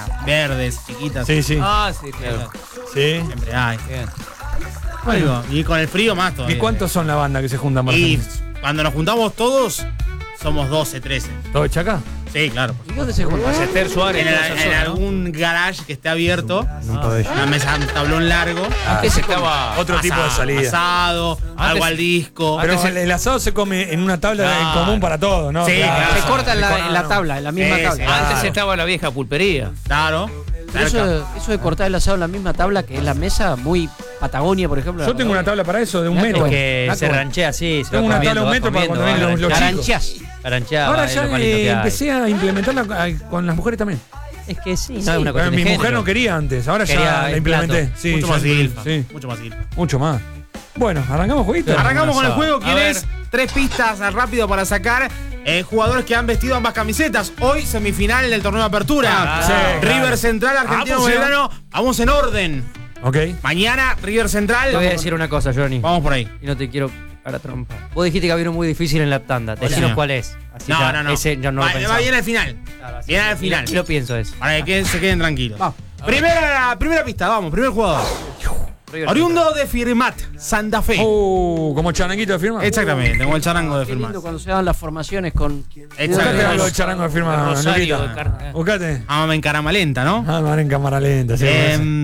esas verdes, chiquitas. Sí, sí. Ah, sí, claro. Sí. Siempre hay. Bien. Bueno, y con el frío más todavía. ¿Y cuántos son la banda que se juntan, Y Martín? cuando nos juntamos todos, somos 12, 13. ¿Todo de Chaca? Sí, claro. ¿Y dónde se juntan? Esther Suárez. En algún garage que esté abierto, Un pabellón. una mesa, un tablón largo. Antes estaba. Otro tipo de salida. Asado, algo al disco. Pero el asado se come en una tabla Claro. en común para todos, ¿no? Sí, claro. Se corta en la tabla, en la misma Sí, tabla. sí. Antes Claro. estaba la vieja pulpería. Claro. Pero eso de cortar el asado en la misma tabla que es la mesa, muy Patagonia, por ejemplo. Yo tengo una tabla para eso de un Mirá metro. que- Que Ah, se como- ranchea así. Tengo una tabla de un metro para cuando vienen los chicos. Caranchas. Rancheaba, Ahora es ya lo más lindo que hay. empecé a implementarla con las mujeres también. Es que sí, no Sí, es una cuestión Mi de mujer género. no quería antes, ahora Quería ya la el implementé. plato. Sí, mucho ya- más silfa. sí, Mucho más silfa. mucho más. Bueno, arrancamos jueguito. Arrancamos con el juego. A ¿Quieres? ver. 3 pistas rápido para sacar jugadores que han vestido ambas camisetas. Hoy, semifinal del torneo de apertura. Sí, River claro. Central, Argentino Vamos, Belgrano. Vamos en orden. Ok. Mañana, River Central. Te voy a decir una cosa, Johnny. Vamos por ahí. Y no te quiero para trompa. Vos dijiste que había uno muy difícil en la tanda. Hola. Decinos cuál es. Así ya, No. Ese ya no lo Va pensaba. bien al final. Viene al final. Y lo pienso eso. Para que se queden tranquilos. Vamos. Primera pista, vamos. Primer jugador. River Oriundo de Firmat, Santa Fe. Como charanguito de firma. Exactamente, tengo el charango de Qué Firmat. lindo cuando se dan las formaciones con. Buscate Exactamente. algo de charango de firma, Rosario, Luquita. Car- Buscate. Ah, en caramalenta, ¿no? Ah, van en cámara lenta. Sí,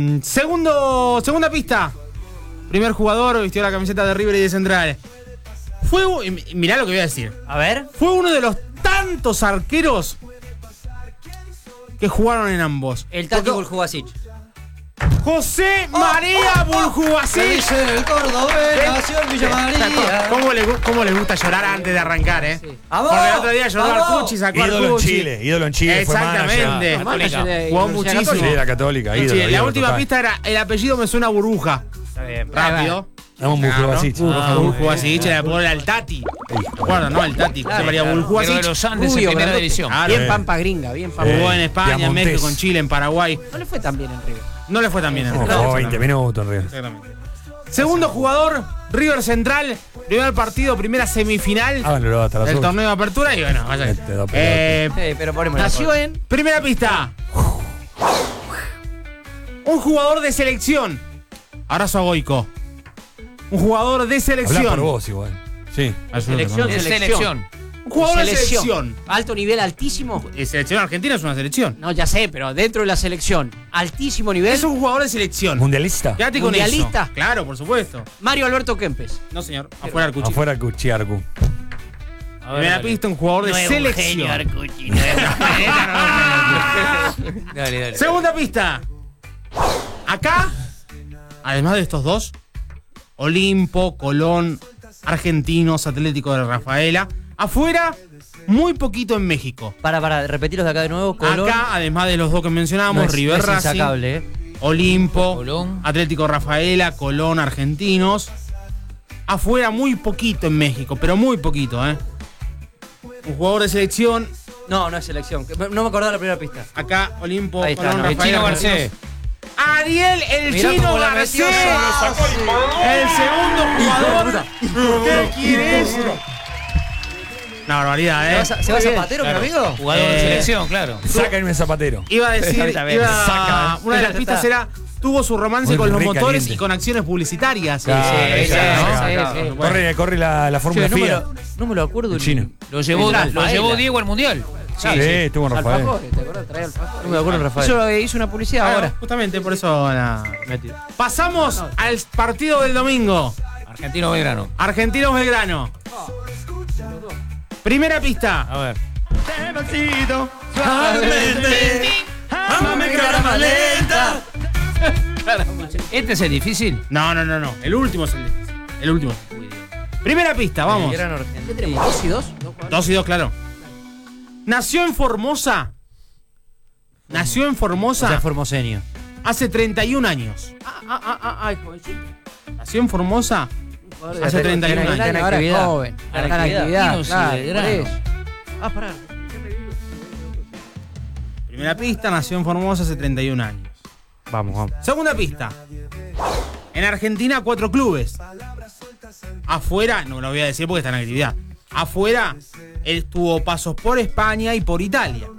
Segunda pista. Primer jugador vistió la camiseta de River y de Central. Y mirá lo que voy a decir. A ver. Fue uno de los tantos arqueros que jugaron en ambos. El Tati Buljubasic. José María Buljubasic. el cordobés, nació en Villa María. ¿Cómo les gusta llorar antes de arrancar, eh? ¡Vamos! Porque el otro día lloró ¡Vamos! Arcucci, sacó ídolo en Arcucci. Chile. Ídolo en Chile. Exactamente. Jugó Jugó muchísimo. Sí, la católica. Sí, Ídolo, la ídolo última total. pista era el apellido me suena a burbuja. Está bien. Rápido. Dame un Buljubasic. Buljubasic, le ponen al Tati. ¿Recuerdan, no? Al Tati. José María Pero de Buljubasic. los Andes en Rubio, primera grandote. división. Claro. Bien pampa gringa, bien pampa. Jugó en España, en Piamontés. México, en Chile, en Paraguay. No le fue tan bien en River. No le fue tan bien. en River. Jugó 20 minutos en River. Exactamente. Segundo jugador, River Central. Primer partido, primera semifinal Háganlo hasta las del 8. torneo de apertura. Y bueno, vaya. Este da pelota. Pero poneme Nació en. Primera pista. Un jugador de selección. Abrazo a Goico. Un jugador de Hablá por selección. vos igual. Sí. Selección. De selección. Un jugador de selección. Alto nivel, altísimo. Selección argentina es una selección. No, ya sé, pero dentro de la selección, altísimo nivel. Es un jugador de selección. Mundialista. Quédate con ¿Mundialista? eso. Claro, por supuesto. Mario Alberto Kempes. No, señor. Afuera Arcucci. Afuera Cuchiarcu. A ver, Primera dale. pista, un jugador de selección. Dale. Segunda pista. Acá, además de estos dos, Olimpo, Colón, Argentinos, Atlético de Rafaela. Afuera, muy poquito en México. Para, repetiros de acá de nuevo. Colón. Acá, además de los dos que mencionábamos, no es, River no es Racing, insacable, Olimpo, Colón. Atlético Rafaela, Colón, Argentinos. Afuera, muy poquito en México, pero muy poquito, ¿eh? Un jugador de selección. No, no es selección. No me acordaba la primera pista. Acá, Olimpo, Ahí está, Colón, no. El Rafaela, Chino Argentinos. Garcés. Ariel, el Mirá Chino cómo la metió, Garcés. El segundo jugador. ¿Qué quieres? Una barbaridad, ¿eh? ¿Se va Zapatero, mi amigo? Jugador de selección, claro. Sáquenme el zapatero. Iba a decir, Está bien. Saca. una de las Ya pistas está. era, tuvo su romance Muy con los re motores caliente. y con acciones publicitarias. Claro, sí, claro, sí, claro. Corre la Fórmula Che, no, FIA. no me lo acuerdo. El chino. Lo llevó Rafaela. Diego al Mundial. Sí, estuvo en Rafael. Alfajores, ¿te acuerdas? Traía alfajores. No me acuerdo, Rafael. Hizo una publicidad ahora. Justamente por eso pasamos al partido del domingo. Argentino Belgrano. Argentinos Belgrano. Primera pista. A ver. ¿Este es el difícil? No. El último es el difícil. El último. Primera pista, vamos. Gran argentino. ¿Qué tenemos? ¿2 y 2? 2 y 2, claro. Nació en Formosa. Nació en O Formosa sea, formoseño. hace 31 años. Ay, jovencito. Nació en Formosa hace 31 Está en años. Ahora es actividad. joven. Está en Está en actividad. actividad. Dinos, Claro, Belgrano. por eso. Pará. Primera pista, nació en Formosa hace 31 años. Vamos. Segunda pista. En Argentina, 4 clubes. Afuera, no lo voy a decir porque está en actividad. Afuera, él tuvo pasos por España y por Italia.